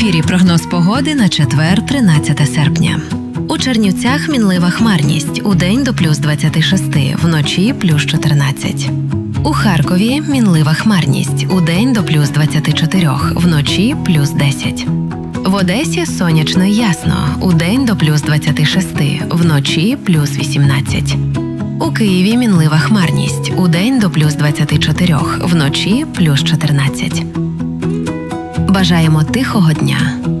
ефірі прогноз погоди на четвер, 13 серпня. У Чернівцях мінлива хмарність, удень до плюс 26, вночі плюс 14. У Харкові мінлива хмарність, удень до плюс 24, вночі плюс 10. В Одесі сонячно й ясно, удень до плюс 26, вночі плюс 18. У Києві мінлива хмарність, удень до плюс 24, вночі плюс 14. Бажаємо тихого дня.